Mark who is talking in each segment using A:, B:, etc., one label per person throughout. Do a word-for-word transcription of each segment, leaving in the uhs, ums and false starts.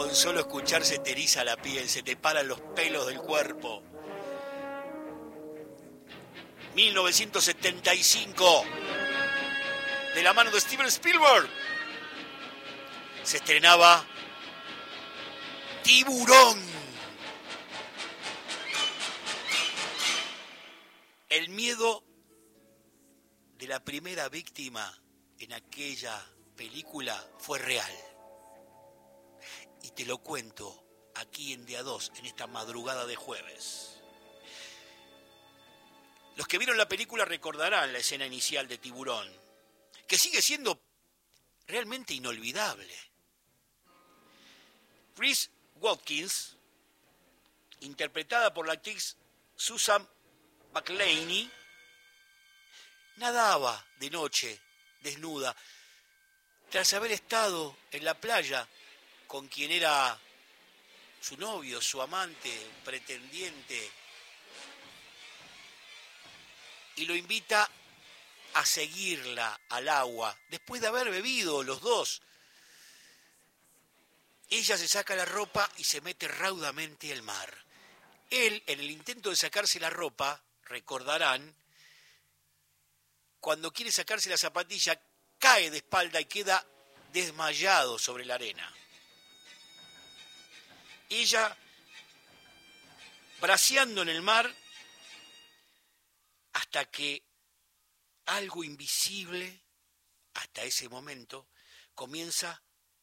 A: Con solo escuchar se te eriza la piel, se te paran los pelos del cuerpo. mil novecientos setenta y cinco, de la mano de Steven Spielberg, se estrenaba Tiburón. El miedo de la primera víctima en aquella película fue real. Y te lo cuento aquí en Día dos, en esta madrugada de jueves. Los que vieron la película recordarán la escena inicial de Tiburón, que sigue siendo realmente inolvidable. Reese Watkins, interpretada por la actriz Susan McLeany, nadaba de noche, desnuda, tras haber estado en la playa con quien era su novio, su amante, pretendiente, y lo invita a seguirla al agua, después de haber bebido los dos. Ella se saca la ropa y se mete raudamente al mar. Él, en el intento de sacarse la ropa, recordarán, cuando quiere sacarse la zapatilla, cae de espalda y queda desmayado sobre la arena. Ella, braceando en el mar, hasta que algo invisible, hasta ese momento, comienza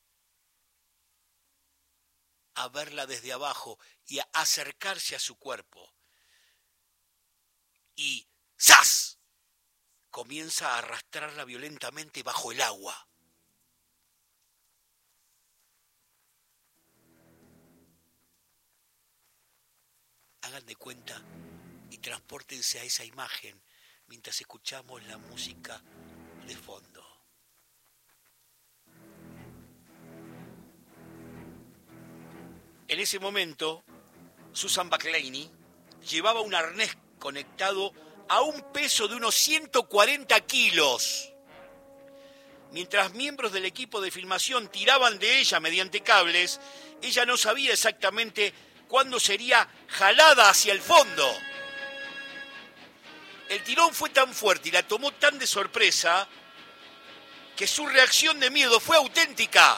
A: a verla desde abajo y a acercarse a su cuerpo. Y ¡zas!, comienza a arrastrarla violentamente bajo el agua. Hagan de cuenta y transpórtense a esa imagen mientras escuchamos la música de fondo. En ese momento, Susan McLeany llevaba un arnés conectado a un peso de unos ciento cuarenta kilos. Mientras miembros del equipo de filmación tiraban de ella mediante cables, ella no sabía exactamente cuándo sería jalada hacia el fondo. El tirón fue tan fuerte y la tomó tan de sorpresa que su reacción de miedo fue auténtica.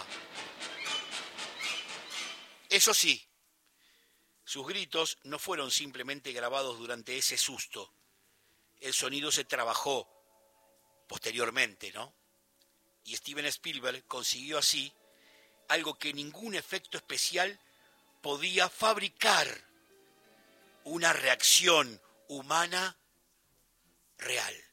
A: Eso sí, sus gritos no fueron simplemente grabados durante ese susto. El sonido se trabajó posteriormente, ¿no? Y Steven Spielberg consiguió así algo que ningún efecto especial podía fabricar: una reacción humana real.